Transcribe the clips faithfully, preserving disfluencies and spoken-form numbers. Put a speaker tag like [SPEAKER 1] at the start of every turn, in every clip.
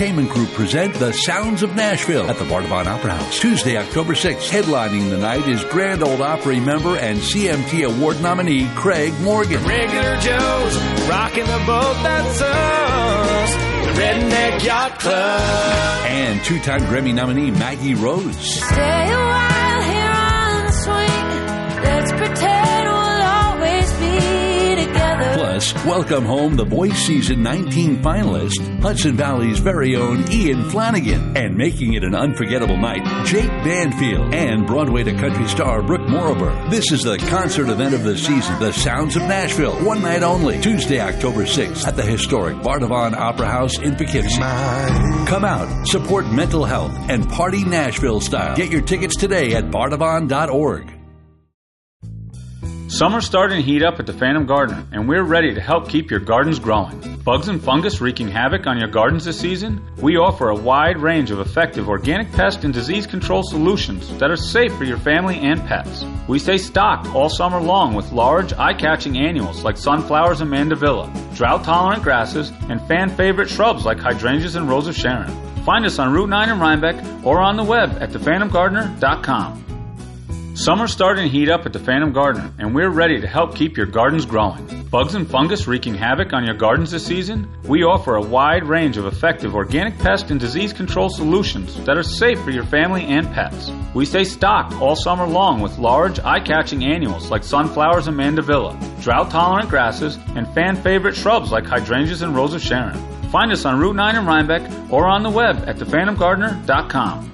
[SPEAKER 1] Entertainment Group present The Sounds of Nashville at the Bardavon Opera House. Tuesday, October sixth. Headlining the night is Grand Ole Opry member and C M T Award nominee Craig Morgan.
[SPEAKER 2] Regular Joe's rocking the boat that's us, the Redneck Yacht Club.
[SPEAKER 1] And two-time Grammy nominee Maggie Rose.
[SPEAKER 3] Stay a while here on the swing. Let's pretend we'll always be together.
[SPEAKER 1] Plus, welcome home the Voice Season nineteen finalist, Hudson Valley's very own Ian Flanagan. And making it an unforgettable night, Jake Banfield and Broadway to country star Brooke Morriber. This is the concert event of the season, The Sounds of Nashville, one night only, Tuesday, October sixth, at the historic Bardavon Opera House in Poughkeepsie. Come out, support mental health, and party Nashville style. Get your tickets today at bardavon dot org.
[SPEAKER 4] Summer's starting to heat up at the Phantom Gardener, and we're ready to help keep your gardens growing. Bugs and fungus wreaking havoc on your gardens this season? We offer a wide range of effective organic pest and disease control solutions that are safe for your family and pets. We stay stocked all summer long with large, eye-catching annuals like sunflowers and mandevilla, drought-tolerant grasses, and fan-favorite shrubs like hydrangeas and rose of Sharon. Find us on Route nine in Rhinebeck or on the web at the phantom gardener dot com. Summer's starting to heat up at the Phantom Gardener, and we're ready to help keep your gardens growing. Bugs and fungus wreaking havoc on your gardens this season? We offer a wide range of effective organic pest and disease control solutions that are safe for your family and pets. We stay stocked all summer long with large, eye-catching annuals like sunflowers and mandevilla, drought-tolerant grasses, and fan-favorite shrubs like hydrangeas and rose of Sharon. Find us on Route nine in Rhinebeck or on the web at the phantom gardener dot com.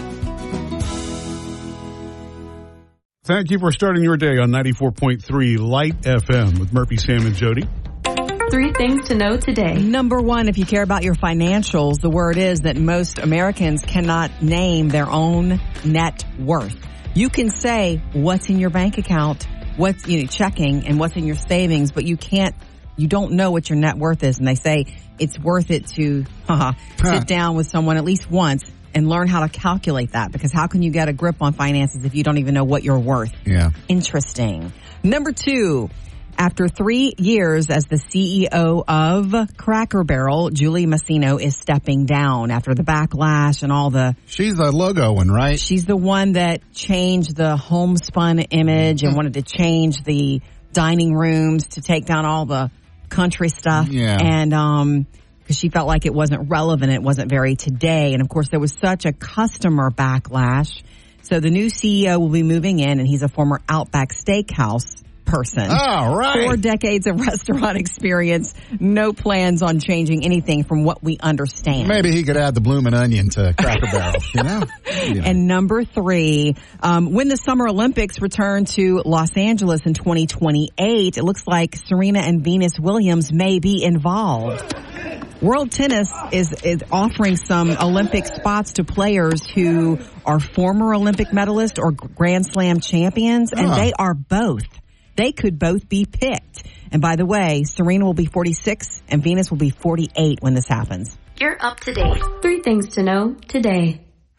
[SPEAKER 5] Thank you for starting your day on ninety-four point three Light F M with Murphy, Sam, and Jody.
[SPEAKER 6] Three things to know today.
[SPEAKER 7] Number one, if you care about your financials, the word is that most Americans cannot name their own net worth. You can say what's in your bank account, what's, you know, checking, and what's in your savings, but you can't, you don't know what your net worth is. And they say it's worth it to haha, sit down with someone at least once and learn how to calculate that, because how can you get a grip on finances if you don't even know what you're worth?
[SPEAKER 5] Yeah.
[SPEAKER 7] Interesting. Number two, after three years as the C E O of Cracker Barrel, Julie Masino is stepping down after the backlash and all the...
[SPEAKER 8] She's the logo one, right?
[SPEAKER 7] She's the one that changed the homespun image and wanted to change the dining rooms to take down all the country stuff.
[SPEAKER 8] Yeah.
[SPEAKER 7] And, um... because she felt like it wasn't relevant, it wasn't very today. And, of course, there was such a customer backlash. So the new C E O will be moving in, and he's a former Outback Steakhouse person.
[SPEAKER 8] Oh, right.
[SPEAKER 7] Four decades of restaurant experience, no plans on changing anything from what we understand.
[SPEAKER 8] Maybe he could add the bloomin' onion to Cracker Barrel, you know? Yeah.
[SPEAKER 7] And number three, um, when the Summer Olympics return to Los Angeles in twenty twenty-eight, it looks like Serena and Venus Williams may be involved. World Tennis is, is offering some Olympic spots to players who are former Olympic medalists or Grand Slam champions, and
[SPEAKER 8] Oh.
[SPEAKER 7] they are both. They could both be picked. And by the way, Serena will be forty-six and Venus will be forty-eight when this happens.
[SPEAKER 6] You're up to date. Three things to know today.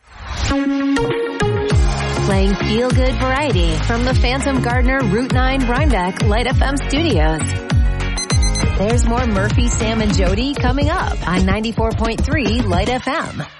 [SPEAKER 6] Playing feel-good variety from the Phantom Gardener Route nine Rhinebeck Light F M studios. There's more Murphy, Sam, and Jody coming up on ninety-four point three Light F M.